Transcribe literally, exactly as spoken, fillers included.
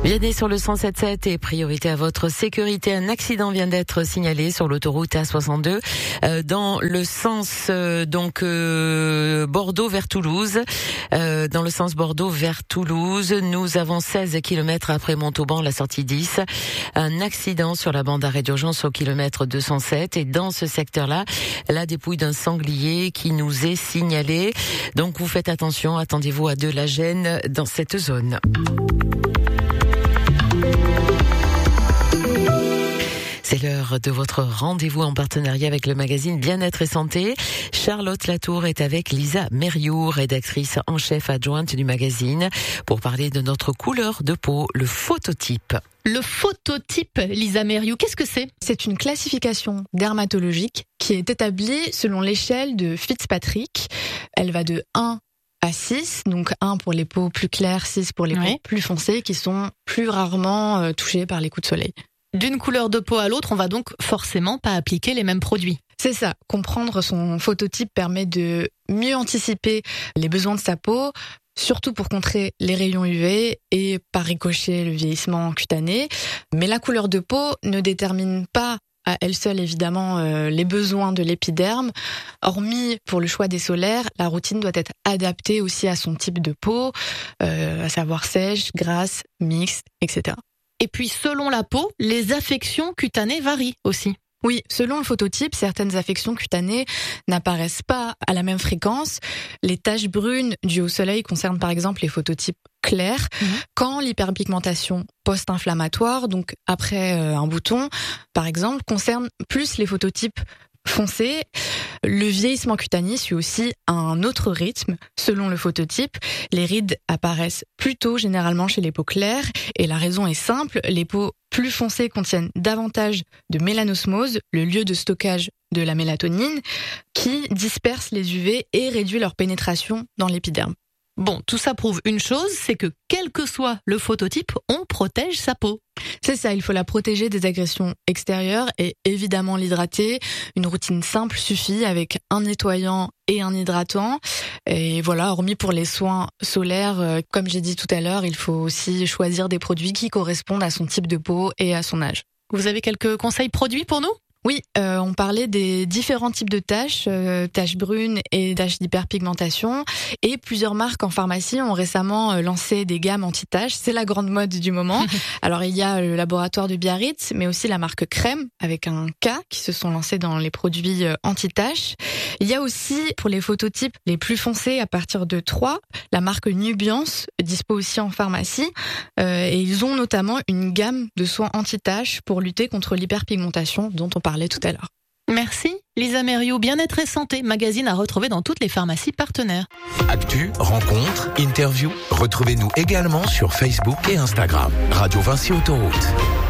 Vianney sur le cent sept sept et priorité à votre sécurité. Un accident vient d'être signalé sur l'autoroute A soixante-deux euh, dans le sens euh, donc euh, Bordeaux vers Toulouse. Euh, dans le sens Bordeaux vers Toulouse, nous avons seize kilomètres après Montauban, la sortie dix. Un accident sur la bande d'arrêt d'urgence au kilomètre deux cent sept et dans ce secteur-là, la dépouille d'un sanglier qui nous est signalée. Donc vous faites attention, attendez-vous à de la gêne dans cette zone. C'est l'heure de votre rendez-vous en partenariat avec le magazine Bien-être et Santé. Charlotte Latour est avec Lisa Mériou, rédactrice en chef adjointe du magazine, pour parler de notre couleur de peau, le phototype. Le phototype, Lisa Mériou, qu'est-ce que c'est ? C'est une classification dermatologique qui est établie selon l'échelle de Fitzpatrick. Elle va de un à six, donc un pour les peaux plus claires, six pour les oui. peaux plus foncées, qui sont plus rarement euh, touchées par les coups de soleil. D'une couleur de peau à l'autre, on va donc forcément pas appliquer les mêmes produits. C'est ça. Comprendre son phototype permet de mieux anticiper les besoins de sa peau, surtout pour contrer les rayons U V et par ricochet le vieillissement cutané. Mais la couleur de peau ne détermine pas à elle seule, évidemment, euh, les besoins de l'épiderme. Hormis pour le choix des solaires, la routine doit être adaptée aussi à son type de peau, euh, à savoir sèche, grasse, mixte, et cetera. Et puis, selon la peau, les affections cutanées varient aussi. Oui, selon le phototype, certaines affections cutanées n'apparaissent pas à la même fréquence. Les taches brunes dues au soleil concernent par exemple les phototypes clairs, mmh. quand l'hyperpigmentation post-inflammatoire, donc après euh, un bouton, par exemple, concerne plus les phototypes foncé. Le vieillissement cutané suit aussi un autre rythme. Selon le phototype, les rides apparaissent plus tôt généralement chez les peaux claires et la raison est simple, les peaux plus foncées contiennent davantage de mélanosmose, le lieu de stockage de la mélatonine, qui disperse les U V et réduit leur pénétration dans l'épiderme. Bon, tout ça prouve une chose, c'est que quel que soit le phototype, on protège sa peau. C'est ça, il faut la protéger des agressions extérieures et évidemment l'hydrater. Une routine simple suffit avec un nettoyant et un hydratant. Et voilà, hormis pour les soins solaires, euh, comme j'ai dit tout à l'heure, il faut aussi choisir des produits qui correspondent à son type de peau et à son âge. Vous avez quelques conseils produits pour nous ? Oui, euh, on parlait des différents types de taches, euh, taches brunes et taches d'hyperpigmentation. Et plusieurs marques en pharmacie ont récemment euh, lancé des gammes anti-taches. C'est la grande mode du moment. Alors il y a le laboratoire de Biarritz, mais aussi la marque Crème avec un K qui se sont lancés dans les produits euh, anti-taches. Il y a aussi pour les phototypes les plus foncés à partir de trois, la marque Nubiance dispo aussi en pharmacie. Euh, et ils ont notamment une gamme de soins anti-taches pour lutter contre l'hyperpigmentation dont on parle parlait tout à l'heure. Merci Lisa Mériou, Bien-être et Santé, magazine à retrouver dans toutes les pharmacies partenaires. Actu, rencontres, interviews, retrouvez-nous également sur Facebook et Instagram. Radio Vinci Autoroute.